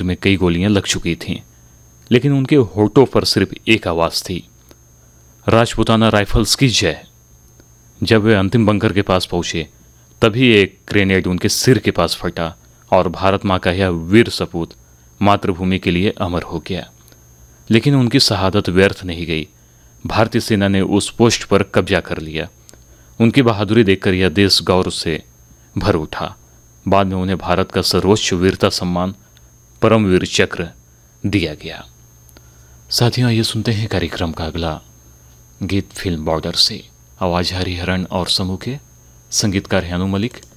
शरीर में कई गोलियां लग चुकी थीं, लेकिन उनके होठों पर सिर्फ एक आवाज थी, राजपूताना राइफल्स की जय। जब वे अंतिम बंकर के पास पहुंचे, तभी एक ग्रेनेड उनके सिर के पास फटा और भारत मां का यह वीर सपूत मातृभूमि के लिए अमर हो गया। लेकिन उनकी शहादत व्यर्थ नहीं गई। भारतीय सेना ने उस पोस्ट पर कब्जा कर लिया। उनकी बहादुरी देखकर यह देश गौरव से भर उठा। बाद में उन्हें भारत का सर्वोच्च वीरता सम्मान परमवीर चक्र दिया गया। साथियों, ये सुनते हैं कार्यक्रम का अगला गीत फिल्म बॉर्डर से। आवाज हरिहरन और समूह के, संगीतकार है अनु मलिक।